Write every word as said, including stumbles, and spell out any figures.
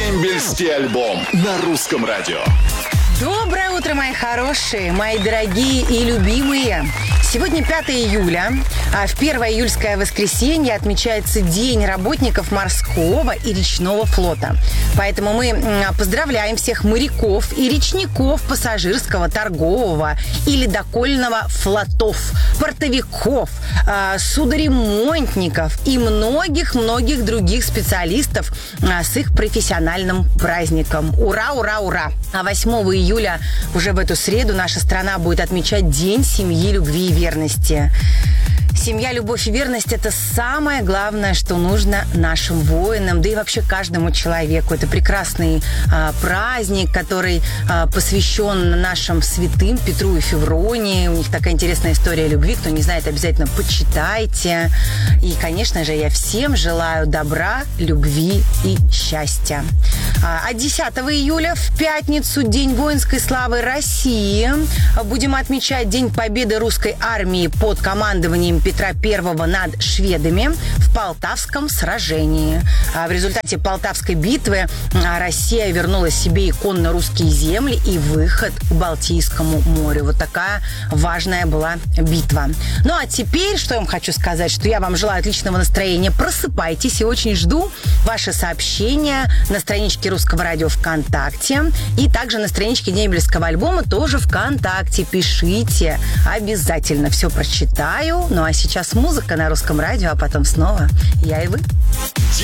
Дембельский альбом на русском радио. Доброе утро, мои хорошие, мои дорогие и любимые. Сегодня пятое июля, а в первое июльское воскресенье отмечается День работников морского и речного флота. Поэтому мы поздравляем всех моряков и речников пассажирского, торгового и ледокольного флотов, портовиков, судоремонтников и многих-многих других специалистов с их профессиональным праздником. Ура, ура, ура! А восьмого июля, уже в эту среду, наша страна будет отмечать День семьи, любви и верности. Семья, любовь и верность – это самое главное, что нужно нашим воинам, да и вообще каждому человеку. Это прекрасный а, праздник, который а, посвящен нашим святым Петру и Февронии. У них такая интересная история любви. Кто не знает, обязательно почитайте. И, конечно же, я всем желаю добра, любви и счастья. А десятого июля, в пятницу, День воинской славы России. Будем отмечать День победы русской армии под командованием Петра Первого над шведами в Полтавском сражении. В результате Полтавской битвы Россия вернула себе иконно русские земли и выход к Балтийскому морю. Вот такая важная была битва. Ну а теперь, что я вам хочу сказать, что я вам желаю отличного настроения. Просыпайтесь, и очень жду ваши сообщения на страничке Русского радио ВКонтакте и также на страничке Дембельского альбома тоже ВКонтакте. Пишите, обязательно все прочитаю. Ну а сейчас музыка на Русском радио, а потом снова я и вы.